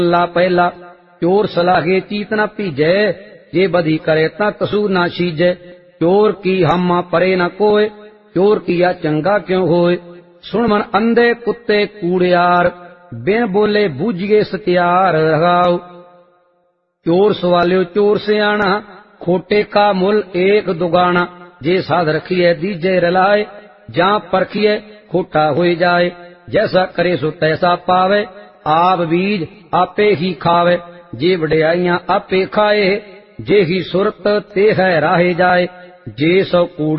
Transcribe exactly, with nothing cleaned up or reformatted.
ला पहला चोर सलाहे चीत न पीजे, जे बदी करे ता कसूर ना शीजे। चोर की हम परे न कोय, चोर किया चंगा क्यों होए। सुन मन अंधे कुत्ते कूड़ियार, बिन बोले बूझिए सत्यार रहाओ। चोर सवाल्यो चोर से आना, खोटे का मुल एक दुगाना। जे साध रखिए दीजे रलाए, जा परखिए खोटा हो जाए। जैसा करे सो तैसा पावे, आप बीज आपे ही खावे। जे वड्याइयां आपे खाए, जे ही सुरत ते है राहे जाए। जे सो कूड़